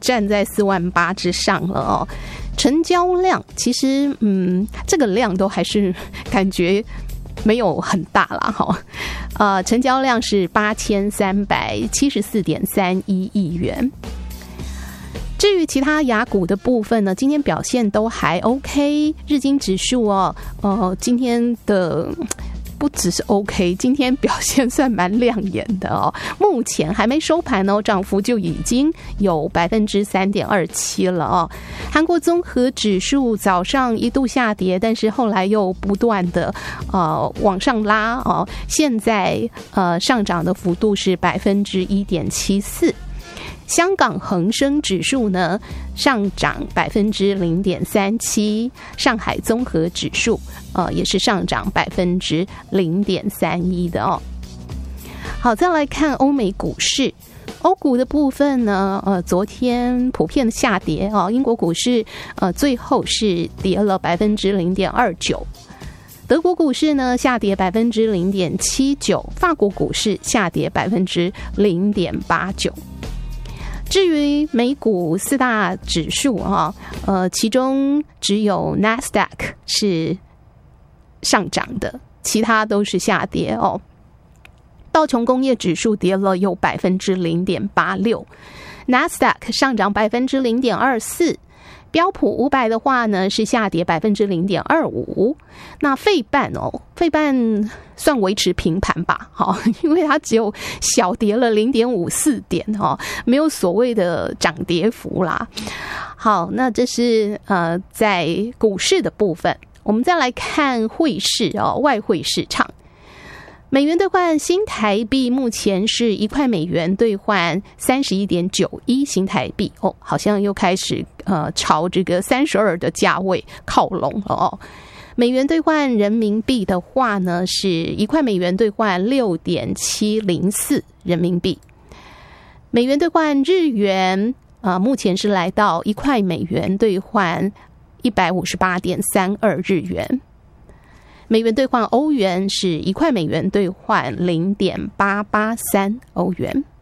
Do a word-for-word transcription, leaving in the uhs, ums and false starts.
站在四万八之上了哦。成交量其实嗯，这个量都还是感觉没有很大啦哈。呃，成交量是八千三百七十四点三一亿元。至于其他亚股的部分呢，今天表现都还 OK。日经指数哦，呃，今天的不只是 OK， 今天表现算蛮亮眼的哦。目前还没收盘哦，涨幅就已经有百分之三点二七了哦。韩国综合指数早上一度下跌，但是后来又不断的呃往上拉哦，现在呃上涨的幅度是百分之一点七四。香港恒生指数呢上涨百分之零点三七，上海综合指数呃也是上涨百分之零点三一的哦。好，再来看欧美股市，欧股的部分呢，呃，昨天普遍的下跌哦，英国股市呃最后是跌了百分之零点二九。德国股市呢下跌百分之零点七九，法国股市下跌百分之零点八九。至于美股四大指数啊，呃，其中只有 Nasdaq 是上涨的，其他都是下跌哦。道琼工业指数跌了有百分之零点八六 ，Nasdaq 上涨百分之零点二四。标普五百的话呢是下跌百分之零点二五，那费半哦，费半算维持平盘吧，好，因为它只有小跌了零点五四点哦，没有所谓的涨跌幅啦。好，那这是呃在股市的部分，我们再来看汇市哦，外汇市场。美元兑换新台币目前是一块美元兑换三十一点九一新台币哦，好像又开始呃朝这个三十二的价位靠拢了哦。美元兑换人民币的话呢，是一块美元兑换六点七零四人民币。美元兑换日元呃目前是来到一块美元兑换一百五十八点三二日元。美元兑换欧元是一块美元兑换零点八八三欧元。